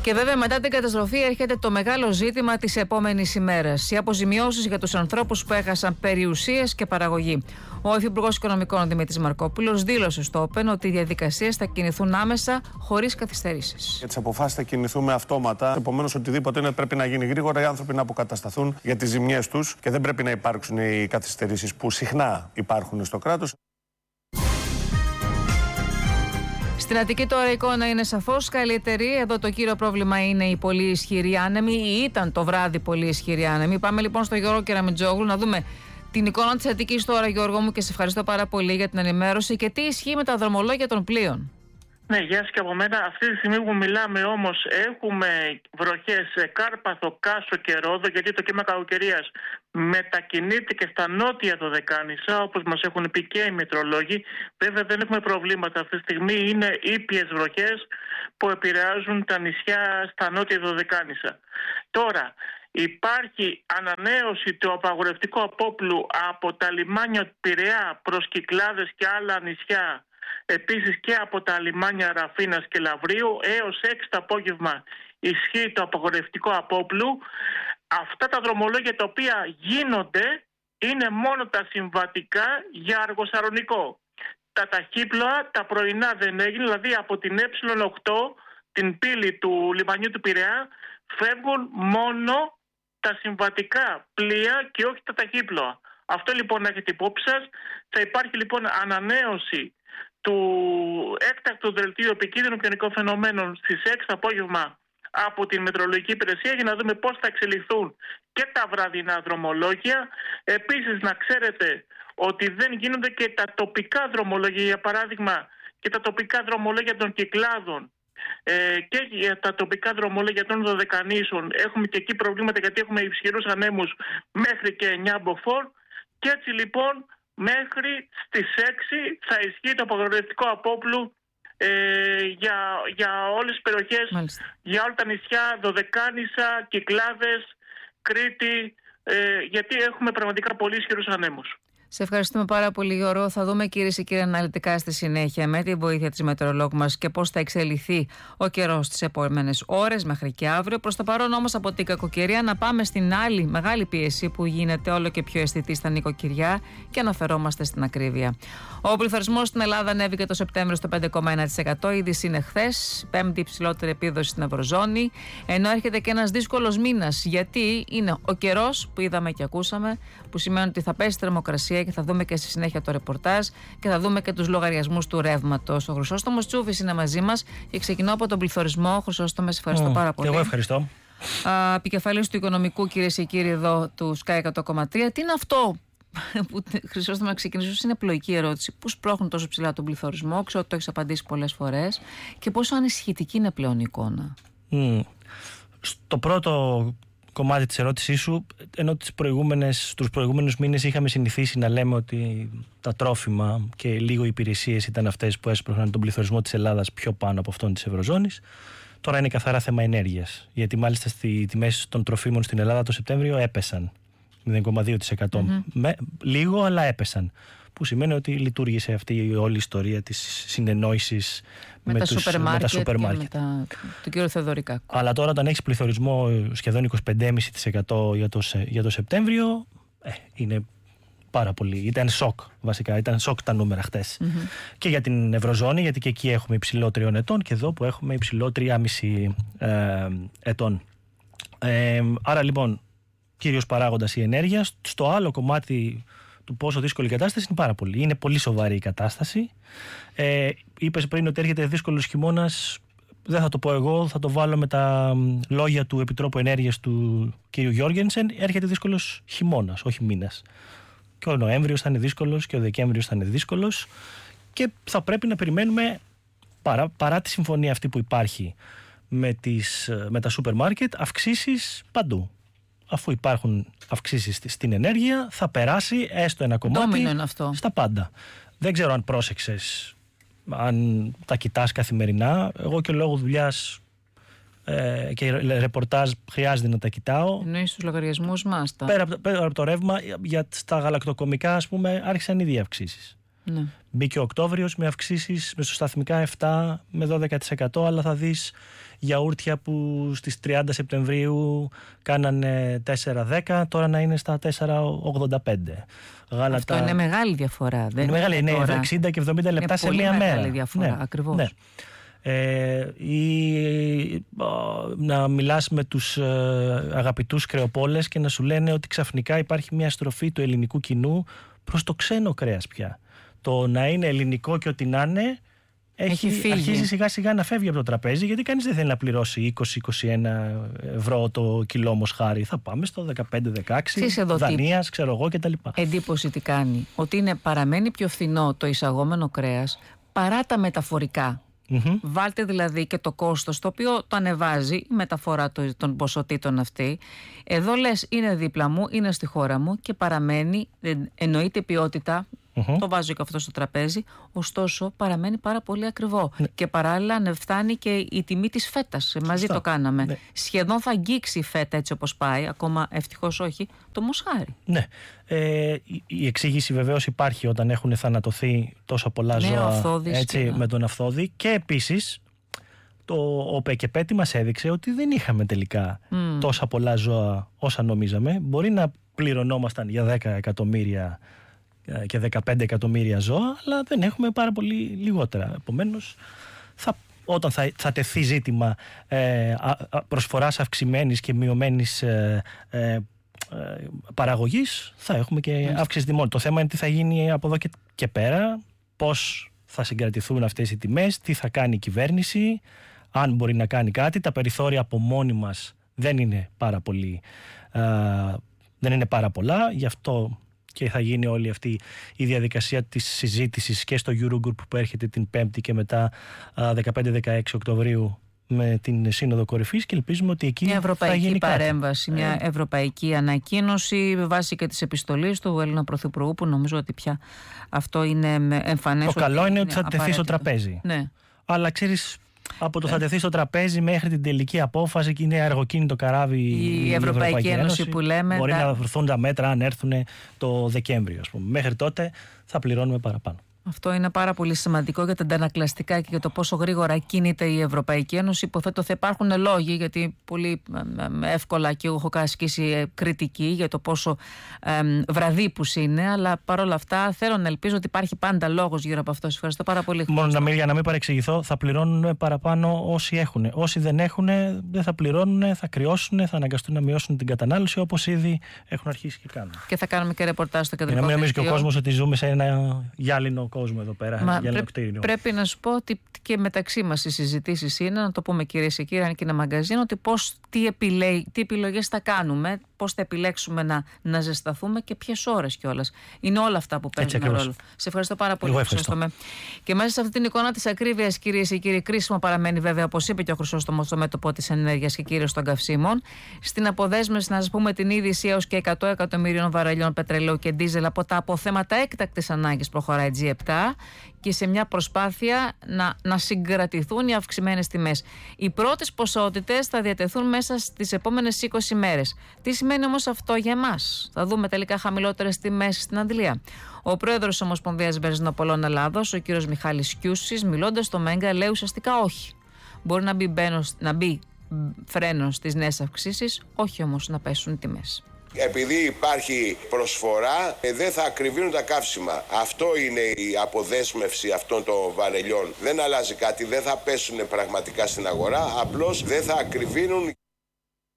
Και βέβαια μετά την καταστροφή έρχεται το μεγάλο ζήτημα της επόμενης ημέρας. Οι αποζημιώσεις για τους ανθρώπους που έχασαν περιουσίες και παραγωγή. Ο Υφυπουργός Οικονομικών Δημήτρης Μαρκόπουλος δήλωσε στο Open ότι οι διαδικασίες θα κινηθούν άμεσα, χωρίς καθυστερήσεις. Για τις αποφάσεις θα κινηθούμε αυτόματα. Επομένως, οτιδήποτε πρέπει να γίνει γρήγορα, οι άνθρωποι να αποκατασταθούν για τις ζημιές τους και δεν πρέπει να υπάρξουν οι καθυστερήσεις που συχνά υπάρχουν στο κράτος. Στην Αττική τώρα η εικόνα είναι σαφώς καλύτερη. Εδώ το κύριο πρόβλημα είναι η πολύ ισχυρή άνεμη, ή ήταν το βράδυ πολύ ισχυρή άνεμη. Πάμε λοιπόν στο Γιώργο Κεραμιτζόγλου να δούμε την εικόνα της Αττικής τώρα, Γιώργο μου, και σε ευχαριστώ πάρα πολύ για την ενημέρωση. Και τι ισχύει με τα δρομολόγια των πλοίων. Ναι, γεια σας και από μένα. Αυτή τη στιγμή που μιλάμε όμως έχουμε βροχές σε Κάρπαθο, Κάσο και Ρόδο, γιατί το κύμα κακοκαιρίας μετακινείται και στα νότια Δωδεκάνησα, όπως μας έχουν πει και οι μετρολόγοι. Βέβαια δεν έχουμε προβλήματα αυτή τη στιγμή, είναι ήπιες βροχές που επηρεάζουν τα νησιά στα νότια Δωδεκάνησα. Τώρα, υπάρχει ανανέωση του απαγορευτικού απόπλου από τα λιμάνια Πειραιά προς Κυκλάδες και άλλα νησιά, επίσης και από τα λιμάνια Ραφίνας και Λαβρίου. Έως 6 το απόγευμα ισχύει το απαγορευτικό απόπλου. Αυτά τα δρομολόγια τα οποία γίνονται είναι μόνο τα συμβατικά για αργοσαρονικό. Τα ταχύπλοα τα πρωινά δεν έγινε, δηλαδή από την Ε8, την πύλη του λιμανιού του Πειραιά, φεύγουν μόνο τα συμβατικά πλοία και όχι τα ταχύπλοα. Αυτό λοιπόν να έχετε υπόψη σας. Θα υπάρχει λοιπόν ανανέωση του έκτακτου δελτίου επικίνδυνων καιρικών φαινομένων στις 6 το απόγευμα από την Μετρολογική Υπηρεσία, για να δούμε πώς θα εξελιχθούν και τα βραδινά δρομολόγια. Επίσης να ξέρετε ότι δεν γίνονται και τα τοπικά δρομολόγια, για παράδειγμα και τα τοπικά δρομολόγια των Κυκλάδων και για τα τοπικά δρομολόγια των Δωδεκανήσων. Έχουμε και εκεί προβλήματα, γιατί έχουμε υψηλούς ανέμους μέχρι και 9 μποφόρ, και έτσι λοιπόν μέχρι στις 6 θα ισχύει το απαγορευτικό απόπλου για όλες τις περιοχές. Μάλιστα. Για όλα τα νησιά, Δωδεκάνησα, Κυκλάδες, Κρήτη, γιατί έχουμε πραγματικά πολύ ισχυρούς ανέμους. Σε ευχαριστούμε πάρα πολύ, Γιώργο. Θα δούμε, κυρίες και κύριοι, αναλυτικά στη συνέχεια με τη βοήθεια της μετεωρολόγου μας και πώς θα εξελιχθεί ο καιρός τις επόμενες ώρες μέχρι και αύριο. Προς το παρόν όμως από την κακοκαιρία να πάμε στην άλλη μεγάλη πίεση που γίνεται όλο και πιο αισθητή στα νοικοκυριά και αναφερόμαστε στην ακρίβεια. Ο πληθωρισμός στην Ελλάδα ανέβηκε το Σεπτέμβριο στο 5,1%. Ήδη είναι χθες, πέμπτη υψηλότερη επίδοση στην Ευρωζώνη. Ενώ έρχεται και ένας δύσκολος μήνας, γιατί είναι ο καιρός που είδαμε και ακούσαμε, που σημαίνει ότι θα πέσει θερμοκρασία. Και θα δούμε και στη συνέχεια το ρεπορτάζ και θα δούμε και τους λογαριασμούς του ρεύματος. Ο Χρυσόστομος Τσούφης είναι μαζί μας και ξεκινώ από τον πληθωρισμό. Χρυσόστομε, σε ευχαριστώ πάρα πολύ. Εγώ ευχαριστώ. Επικεφαλής του Οικονομικού, κυρίες και κύριοι, εδώ του Sky 100,3. Τι είναι αυτό που, Χρυσόστομε, να ξεκινήσω? Είναι πλοϊκή ερώτηση. Πού σπρώχνουν τόσο ψηλά τον πληθωρισμό? Ξέρω ότι το έχεις απαντήσει πολλές φορές. Και πόσο ανησυχητική είναι πλέον η εικόνα? Στο πρώτο κομμάτι της ερώτησής σου, ενώ τους προηγούμενους μήνες είχαμε συνηθίσει να λέμε ότι τα τρόφιμα και λίγο οι υπηρεσίες ήταν αυτές που έσπρωχναν τον πληθωρισμό της Ελλάδας πιο πάνω από αυτόν της Ευρωζώνης, τώρα είναι καθαρά θέμα ενέργειας. Γιατί μάλιστα στις τιμές των τροφίμων στην Ελλάδα το Σεπτέμβριο έπεσαν 0,2%. Λίγο, αλλά έπεσαν. Που σημαίνει ότι λειτουργήσε αυτή η όλη ιστορία της συνεννόησης με τα σούπερ μάρκετ. Του κ. Θεοδωρικά. Αλλά τώρα, όταν έχεις πληθωρισμό σχεδόν 25,5% για το Σεπτέμβριο, είναι πάρα πολύ. Ήταν σοκ, βασικά. Ήταν σοκ τα νούμερα χτες. Και για την Ευρωζώνη, γιατί και εκεί έχουμε υψηλό 3 ετών, και εδώ που έχουμε υψηλό 3,5 ετών. Άρα λοιπόν, κύριος παράγοντας η ενέργεια. Στο άλλο κομμάτι του πόσο δύσκολη η κατάσταση είναι πάρα πολύ. Είναι πολύ σοβαρή η κατάσταση. Είπες πριν ότι έρχεται δύσκολος χειμώνας. Δεν θα το πω εγώ, θα το βάλω με τα λόγια του Επιτρόπου Ενέργειας του κ. Γιώργενσεν. Έρχεται δύσκολος χειμώνας, όχι μήνας. Και ο Νοέμβριος θα είναι δύσκολος και ο Δεκέμβριος θα είναι δύσκολος. Και θα πρέπει να περιμένουμε, παρά τη συμφωνία αυτή που υπάρχει με τα σούπερ μάρκετ, αυξήσεις παντού. Αφού υπάρχουν αυξήσεις στην ενέργεια, θα περάσει έστω ένα κομμάτι στα πάντα. Δεν ξέρω αν πρόσεξες, αν τα κοιτάς καθημερινά. Εγώ και λόγω δουλειάς και ρεπορτάζ χρειάζεται να τα κοιτάω. Εννοείς τους λογαριασμούς μας? Πέρα από το ρεύμα, στα γαλακτοκομικά, ας πούμε, άρχισαν ήδη αυξήσεις. Ναι. Μπήκε ο Οκτώβριος με αυξήσεις μεσοσταθμικά 7 με 12%, αλλά θα δεις γιαούρτια που στις 30 Σεπτεμβρίου κάνανε 4,10, τώρα να είναι στα 4,85. Γάλατα... Αυτό είναι μεγάλη διαφορά. Είναι μεγάλη, είναι 60 και 70 λεπτά σε μία μέρα. Είναι μεγάλη διαφορά, ακριβώς. Ναι. Ή να μιλάς με τους αγαπητούς κρεοπόλες και να σου λένε ότι ξαφνικά υπάρχει μια στροφή του ελληνικού κοινού προς το ξένο κρέας πια. Το να είναι ελληνικό και ό,τι να είναι αρχίζει σιγά σιγά να φεύγει από το τραπέζι, γιατί κανείς δεν θέλει να πληρώσει 20-21 ευρώ το κιλό μοσχάρι. Θα πάμε στο 15-16 Δανίας, ξέρω εγώ κτλ. Εντύπωση τι κάνει, ότι παραμένει πιο φθηνό το εισαγόμενο κρέας παρά τα μεταφορικά. Βάλτε δηλαδή και το κόστος το οποίο το ανεβάζει η μεταφορά των ποσοτήτων αυτή. Εδώ λες είναι δίπλα μου, είναι στη χώρα μου και παραμένει, εννοείται ποιότητα. Το βάζω και αυτό στο τραπέζι, ωστόσο παραμένει πάρα πολύ ακριβό. Και παράλληλα φτάνει και η τιμή της φέτας. Μαζί το κάναμε. Ναι. Σχεδόν θα αγγίξει η φέτα έτσι όπως πάει, ακόμα ευτυχώς όχι, το μοσχάρι. Ναι. Η εξήγηση βεβαίως υπάρχει όταν έχουν θανατωθεί τόσα πολλά ζώα με τον αυθόδη. Και επίσης το ΟΠΕΚΕΠΕΤΗ μας έδειξε ότι δεν είχαμε τελικά τόσα πολλά ζώα όσα νομίζαμε. Μπορεί να πληρωνόμασταν για 10 εκατομμύρια και 15 εκατομμύρια ζώα, αλλά δεν έχουμε πάρα πολύ λιγότερα. Επομένως, όταν θα τεθεί ζήτημα προσφοράς αυξημένης και μειωμένης παραγωγής, θα έχουμε και αύξηση τιμών. Το θέμα είναι τι θα γίνει από εδώ και πέρα, πώς θα συγκρατηθούν αυτές οι τιμές, τι θα κάνει η κυβέρνηση, αν μπορεί να κάνει κάτι. Τα περιθώρια από μόνοι μας δεν είναι πάρα πολλά, γι' αυτό και θα γίνει όλη αυτή η διαδικασία της συζήτησης και στο Eurogroup που έρχεται την 5η και μετά 15-16 Οκτωβρίου με την Σύνοδο Κορυφής, και ελπίζουμε ότι εκεί μια ευρωπαϊκή θα γίνει παρέμβαση, μια ευρωπαϊκή ανακοίνωση βάσει και της επιστολής του Έλληνα Πρωθυπουργού, που νομίζω ότι πια αυτό είναι εμφανές. Το καλό είναι ότι θα τεθεί στο τραπέζι. Ναι. Αλλά ξέρεις, από το θα τεθεί στο τραπέζι μέχρι την τελική απόφαση, και είναι αργοκίνητο καράβι η Ευρωπαϊκή Ένωση που λέμε. Μπορεί να βρεθούν τα μέτρα αν έρθουν το Δεκέμβριο, ας πούμε. Μέχρι τότε θα πληρώνουμε παραπάνω. Αυτό είναι πάρα πολύ σημαντικό για τα αντανακλαστικά και για το πόσο γρήγορα κινείται η Ευρωπαϊκή Ένωση. Υποθέτω θα υπάρχουν λόγοι, γιατί πολύ εύκολα και εγώ έχω ασκήσει κριτική για το πόσο βραδύπους είναι, αλλά παρόλα αυτά θέλω να ελπίζω ότι υπάρχει πάντα λόγος γύρω από αυτό. Σας ευχαριστώ πάρα πολύ. Μόνο για να μην παρεξηγηθώ, θα πληρώνουν παραπάνω όσοι έχουν. Όσοι δεν έχουν, δεν θα πληρώνουν, θα κρυώσουν, θα αναγκαστούν να μειώσουν την κατανάλωση, όπως ήδη έχουν αρχίσει και κάνουν. Και θα κάνουμε και ρεπορτάζ στο κεντρικό. Για να μην νομίζει και ο κόσμος ότι ζούμε σε ένα γυάλινο κόσμο εδώ πέρα. Πρέπει να σου πω ότι και μεταξύ μας οι συζητήσεις είναι, να το πούμε κυρίες και κύριοι, αν και ένα μαγκαζίνο, ότι τι επιλογές θα κάνουμε, πώς θα επιλέξουμε να ζεσταθούμε και ποιες ώρες κιόλας. Είναι όλα αυτά που παίζουν ρόλο. Σε ευχαριστώ πάρα πολύ. Και μέσα σε αυτή την εικόνα της ακρίβειας, κυρίες και κύριοι, κρίσιμο παραμένει βέβαια, όπως είπε και ο Χρυσόστομος, στο μέτωπο της ενέργειας και κυρίως των καυσίμων. Στην αποδέσμευση, να σας πούμε την είδηση, έως και 100 εκατομμυρίων βαρελιών πετρελαίου και ντίζελ από τα αποθέματα έκτακτης ανάγκης προχωράει G7, και σε μια προσπάθεια να συγκρατηθούν οι αυξημένες τιμές. Οι πρώτες ποσότητες θα διατεθούν μέσα στις επόμενες 20 μέρες. Τι σημαίνει όμως αυτό για εμάς? Θα δούμε τελικά χαμηλότερες τιμές στην αντλία. Ο πρόεδρος της Ομοσπονδίας Βενζινοπολών Ελλάδος, ο κύριος Μιχάλης Κιούσης, μιλώντας στο Μέγκα, λέει ουσιαστικά όχι. Μπορεί να μπει φρένο στις νέες αυξήσεις, όχι όμως να πέσουν οι τιμές. Επειδή υπάρχει προσφορά, δεν θα ακριβίνουν τα καύσιμα. Αυτό είναι η αποδέσμευση αυτών των βαρελιών. Δεν αλλάζει κάτι, δεν θα πέσουν πραγματικά στην αγορά, απλώς δεν θα ακριβίνουν.